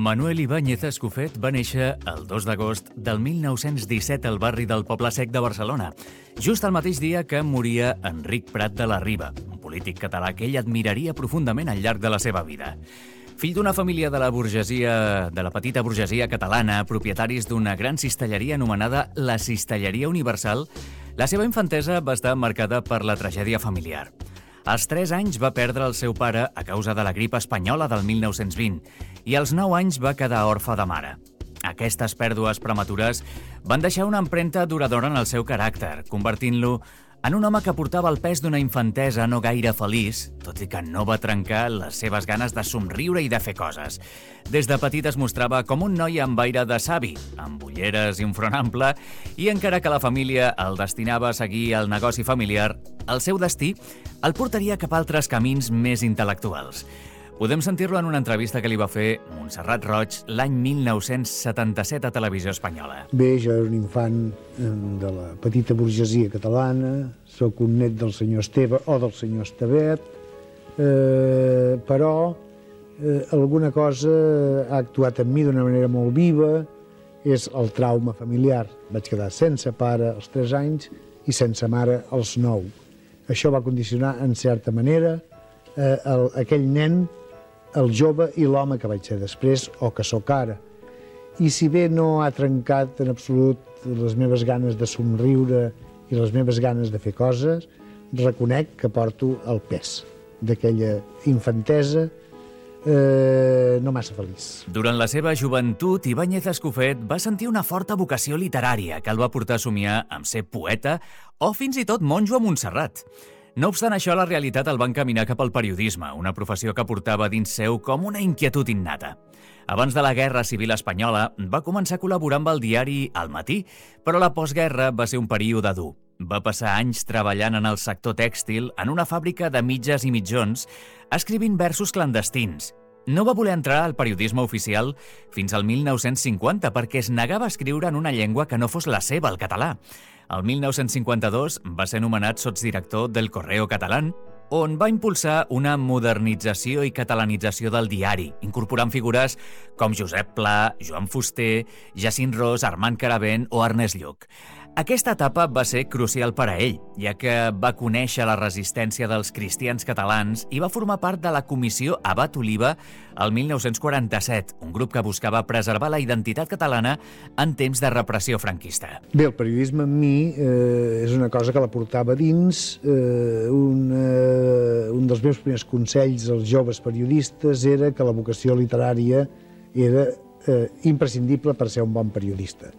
Manuel Ibáñez Escofet va néixer el 2 d'agost del 1917 al barri del Poble Sec de Barcelona, just el mateix dia que moria Enric Prat de la Riba, un polític català que ell admiraria profundament al llarg de la seva vida. Fill d'una família de la petita burgesia catalana, propietaris d'una gran cistelleria anomenada la Cistelleria Universal, la seva infantesa va estar marcada per la tragèdia familiar. Als 3 anys va perdre el seu pare a causa de la grip espanyola del 1920 i als 9 anys va quedar orfe de mare. Aquestes pèrdues prematures van deixar una empremta duradora en el seu caràcter, convertint-lo en un home que portava el pes d'una infantesa no gaire feliç, tot i que no va trencar les seves ganes de somriure i de fer coses. Des de petit es mostrava com un noi amb aire de savi, amb ulleres i un front ample, i encara que la família el destinava a seguir el negoci familiar, el seu destí el portaria cap a altres camins més intel·lectuals. Podem sentir-lo en una entrevista que li va fer Montserrat Roig l'any 1977 a Televisió Espanyola. Bé, jo era un infant de la petita burgesia catalana, sóc un net del senyor Esteve o del senyor Estevet, però alguna cosa ha actuat en mi d'una manera molt viva, és el trauma familiar. Vaig quedar sense pare als 3 anys i sense mare als 9. Això va condicionar, en certa manera, aquell nen, el jove i l'home que vaig ser després o que sóc ara. I si bé no ha trencat en absolut les meves ganes de somriure i les meves ganes de fer coses, reconec que porto el pes d'aquella infantesa no massa feliç. Durant la seva joventut, Ibáñez Escofet va sentir una forta vocació literària que el va portar a somiar amb ser poeta o fins i tot monjo a Montserrat. No obstant això, la realitat el va encaminar cap al periodisme, una professió que portava dins seu com una inquietud innata. Abans de la Guerra Civil Espanyola, va començar a col·laborar amb el diari El Matí, però la postguerra va ser un període dur. Va passar anys treballant en el sector tèxtil, en una fàbrica de mitges i mitjons, escrivint versos clandestins. No va voler entrar al periodisme oficial fins al 1950 perquè es negava a escriure en una llengua que no fos la seva, el català. El 1952 va ser nomenat sotsdirector del Correo Catalán, on va impulsar una modernització i catalanització del diari, incorporant figures com Josep Pla, Joan Fuster, Jacint Ros, Armand Caravent o Ernest Lluch. Aquesta etapa va ser crucial per a ell, ja que va conèixer la resistència dels cristians catalans i va formar part de la Comissió Abat Oliva el 1947, un grup que buscava preservar la identitat catalana en temps de repressió franquista. Bé, el periodisme en mi és una cosa que la portava dins. Un dels meus primers consells als joves periodistes era que la vocació literària era imprescindible per ser un bon periodista.